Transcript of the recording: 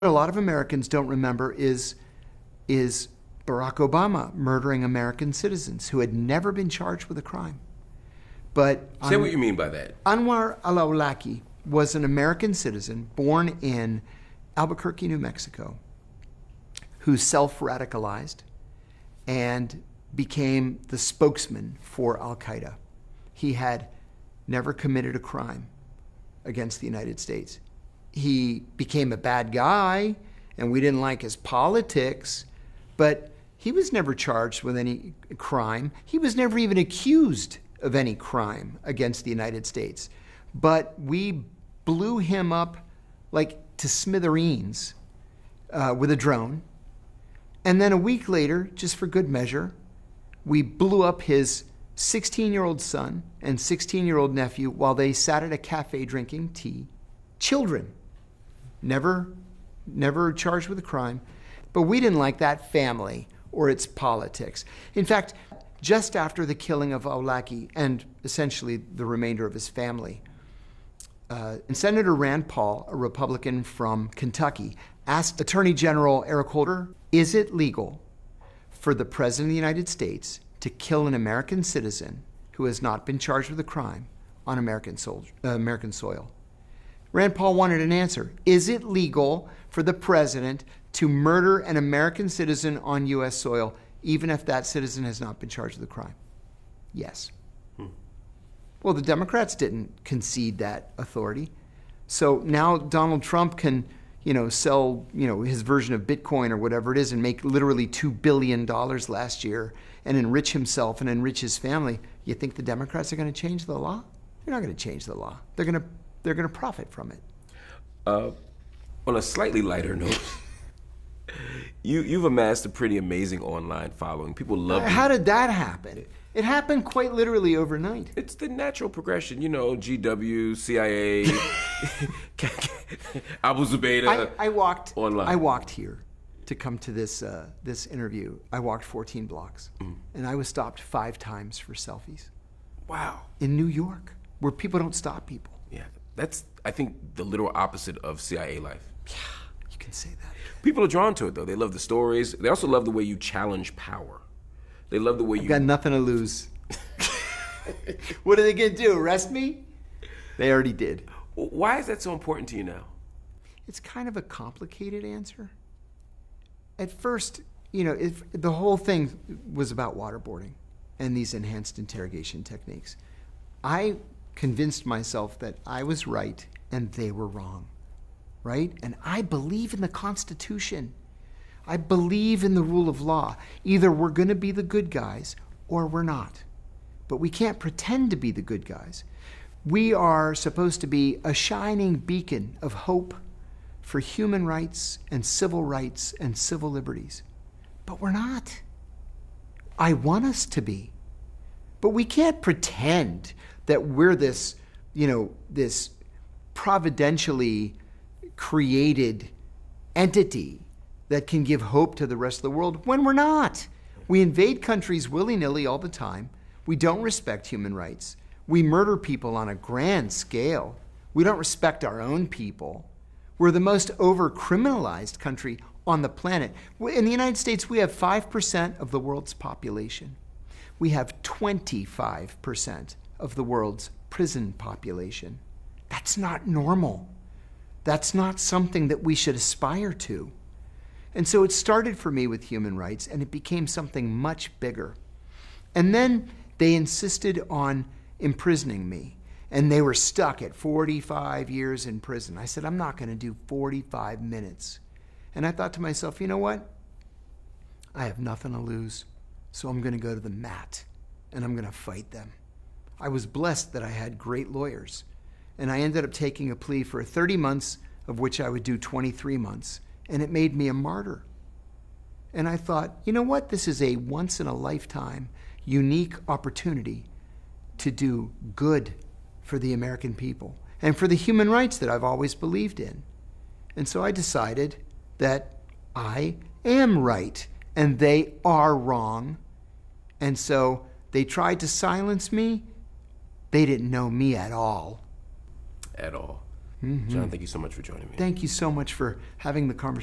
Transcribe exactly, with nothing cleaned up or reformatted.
What a lot of Americans don't remember is, is Barack Obama murdering American citizens who had never been charged with a crime. But Say what you mean by that. Anwar al-Awlaki was an American citizen born in Albuquerque, New Mexico, who self-radicalized and became the spokesman for Al-Qaeda. He had never committed a crime against the United States. He became a bad guy, and we didn't like his politics, but he was never charged with any crime. He was never even accused of any crime against the United States. But we blew him up like to smithereens uh, with a drone. And then a week later, just for good measure, we blew up his sixteen-year-old son and sixteen-year-old nephew while they sat at a cafe drinking tea. Children, never, never charged with a crime. But we didn't like that family or its politics. In fact, just after the killing of Awlaki and essentially the remainder of his family, uh, Senator Rand Paul, a Republican from Kentucky, asked Attorney General Eric Holder, is it legal for the President of the United States to kill an American citizen who has not been charged with a crime on American, sol- uh, American soil? Rand Paul wanted an answer. Is it legal for the President to murder an American citizen on U S soil, even if that citizen has not been charged with a crime? Yes. Hmm. Well, the Democrats didn't concede that authority. So now Donald Trump can, you know, sell, you know, his version of Bitcoin or whatever it is and make literally two billion dollars last year and enrich himself and enrich his family. You think the Democrats are going to change the law? They're not going to change the law. They're going to they're going to profit from it. Uh, on a slightly lighter note, you you've amassed a pretty amazing online following. People love you. How did that happen? It happened quite literally overnight. It's the natural progression, you know, G W, C I A, Abu Zubaydah. I, I walked online. I walked here to come to this uh, this interview. I walked fourteen blocks, mm. and I was stopped five times for selfies. Wow. In New York, where people don't stop people. Yeah, that's, I think, the literal opposite of C I A life. Yeah, you can say that. People are drawn to it, though. They love the stories. They also love the way you challenge power. They love the way I've you... got nothing to lose. What are they going to do, arrest me? They already did. Why is that so important to you now? It's kind of a complicated answer. At first, you know, if the whole thing was about waterboarding and these enhanced interrogation techniques. I convinced myself that I was right and they were wrong, right? And I believe in the Constitution. I believe in the rule of law. Either we're going to be the good guys or we're not. But we can't pretend to be the good guys. We are supposed to be a shining beacon of hope for human rights and civil rights and civil liberties. But we're not. I want us to be. But we can't pretend that we're this, you know, this providentially created entity that can give hope to the rest of the world when we're not. We invade countries willy-nilly all the time. We don't respect human rights. We murder people on a grand scale. We don't respect our own people. We're the most over-criminalized country on the planet. In the United States, we have five percent of the world's population. We have twenty-five percent of the world's prison population. That's not normal. That's not something that we should aspire to. And so it started for me with human rights, and it became something much bigger. And then they insisted on imprisoning me, and they were stuck at forty-five years in prison. I said, I'm not going to do forty-five minutes. And I thought to myself, you know what? I have nothing to lose, so I'm going to go to the mat, and I'm going to fight them. I was blessed that I had great lawyers, and I ended up taking a plea for thirty months, of which I would do twenty-three months, and it made me a martyr. And I thought, you know what? This is a once-in-a-lifetime, unique opportunity to do good for the American people and for the human rights that I've always believed in. And so I decided that I am right and they are wrong. And so they tried to silence me. They didn't know me at all. At all. John, thank you so much for joining me. Thank you so much for having the conversation.